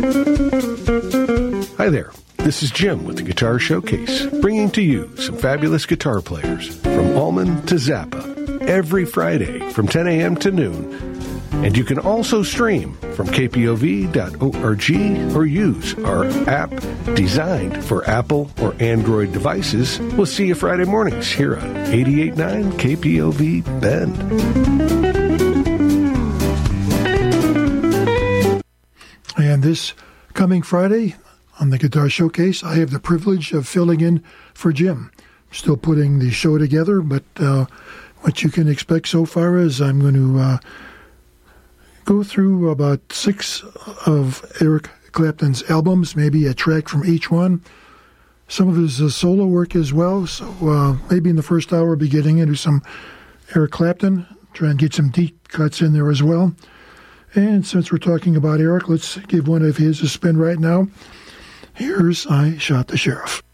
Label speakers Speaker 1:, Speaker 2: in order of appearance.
Speaker 1: Hi there. This is Jim with the Guitar Showcase, bringing to you some fabulous guitar players from Allman to Zappa every Friday from 10 a.m. to noon. And you can also stream from kpov.org or use our app designed for Apple or Android devices. We'll see you Friday mornings here on 88.9 KPOV Bend.
Speaker 2: And this coming Friday on the Guitar Showcase, I have the privilege of filling in for Jim. Still putting the show together, but what you can expect so far is I'm going to go through about 6 of Eric Clapton's albums, maybe a track from each one. Some of his solo work as well, so maybe in the first hour I'll be getting into some Eric Clapton, try and get some deep cuts in there as well. And since we're talking about Eric, let's give one of his a spin right now. Here's I Shot the Sheriff.